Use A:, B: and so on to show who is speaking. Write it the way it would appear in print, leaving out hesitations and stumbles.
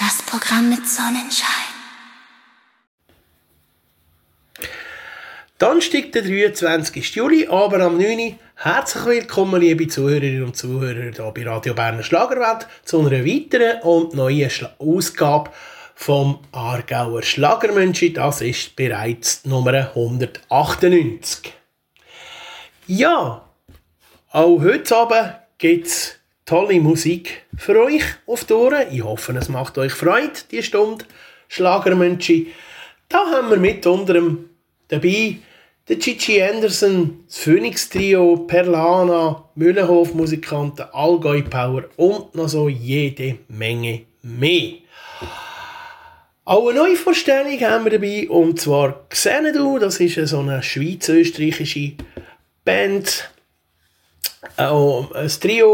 A: Das Programm mit Sonnenschein.
B: Donnerstag, der 23. Juli, aber am 9. Uhr. Herzlich willkommen, liebe Zuhörerinnen und Zuhörer, hier bei Radio Berner Schlagerwelt zu einer weiteren und neuen Ausgabe vom Aargauer Schlagermönchi. Das ist bereits Nummer 198. Ja, auch heute Abend gibt es tolle Musik für euch auf die Ohren. Ich hoffe, es macht euch Freude, die Stunde Schlagermönchi. Da haben wir mit unter dabei der Gigi Anderson, das Phoenix Trio, Perlana, Mühlenhof-Musikanten, Allgäu Power und noch so jede Menge mehr. Auch eine neue Vorstellung haben wir dabei, und zwar Xanadu, das ist so eine schweiz-österreichische Band, ein Trio